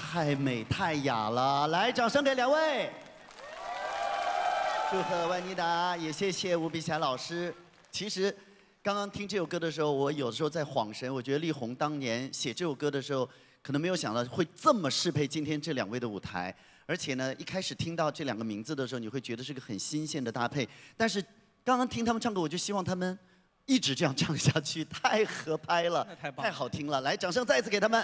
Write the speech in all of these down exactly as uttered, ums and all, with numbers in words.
太美太雅了，来，掌声给两位。祝贺万妮达，也谢谢吴碧霞老师。其实，刚刚听这首歌的时候，我有时候在恍神，我觉得力宏当年写这首歌的时候，可能没有想到会这么适配今天这两位的舞台。而且呢，一开始听到这两个名字的时候，你会觉得是个很新鲜的搭配。但是刚刚听他们唱歌，我就希望他们一直这样唱下去，太合拍了， 太棒， 太好听了。来，掌声再次给他们。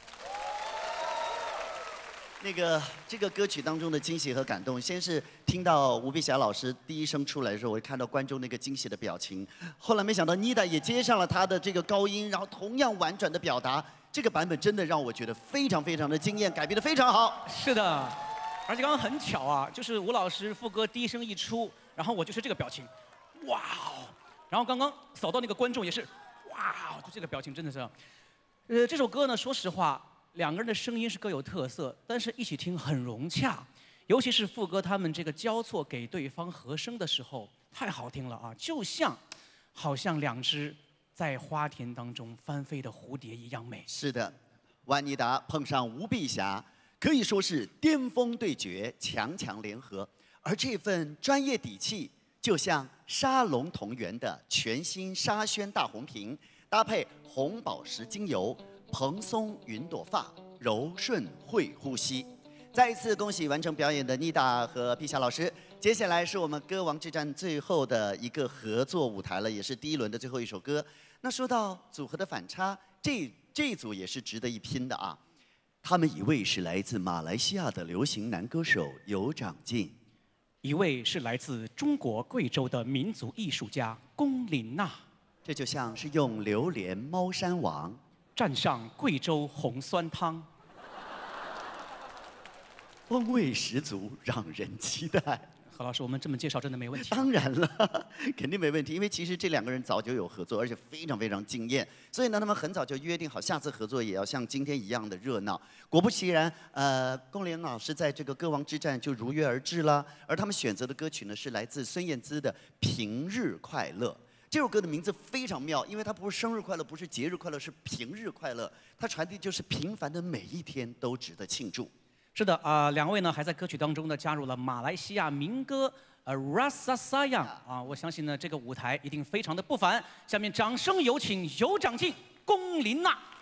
那个这个歌曲当中的惊喜和感动，先是听到吴碧霞老师第一声出来的时候，我看到观众那个惊喜的表情。后来没想到妮达也接上了她的这个高音，然后同样婉转的表达，这个版本真的让我觉得非常非常的惊艳，改编的非常好。 是的，而且刚刚很巧啊，就是吴老师副歌第一声一出，然后我就是这个表情，哇哦！然后刚刚扫到那个观众也是，哇哦，就这个表情真的是，呃，这首歌呢，说实话。两个人的声音是各有特色，但是一起听很融洽，尤其是副歌他们这个交错给对方和声的时候，太好听了啊！就像，好像两只在花田当中翻飞的蝴蝶一样美。 是的，万妮达碰上吴碧霞，可以说是巅峰对决，强强联合，而这份专业底气，就像沙龙同源的全新沙宣大红瓶，搭配红宝石精油。蓬松云朵发，柔顺会呼吸。再一次恭喜完成表演的妮达和碧霞老师。接下来是我们歌王之战最后的一个合作舞台了，也是第一轮的最后一首歌。那说到组合的反差，这这一组也是值得一拼的啊。他们一位是来自马来西亚的流行男歌手尤长靖， 一位是来自中国贵州的民族艺术家龚琳娜。 这就像是用榴莲猫山王。 蘸上贵州红酸汤， 风味十足，让人期待。 何老师，我们这么介绍真的没问题？ 当然了，肯定没问题，因为其实这两个人早就有合作，而且非常非常惊艳，所以呢，他们很早就约定好下次合作也要像今天一样的热闹。果不其然，呃，龚琳老师在这个歌王之战就如约而至了，而他们选择的歌曲呢是来自孙燕姿的《平日快乐》。这首歌的名字非常妙，因为它不是生日快乐，不是节日快乐，是平日快乐。它传递就是平凡的每一天都值得庆祝。 是的啊、呃，两位呢还在歌曲当中呢加入了马来西亚民歌呃 Rasa Sayang 啊，我相信呢这个舞台一定非常的不凡。下面掌声有请尤长靖、龚琳娜。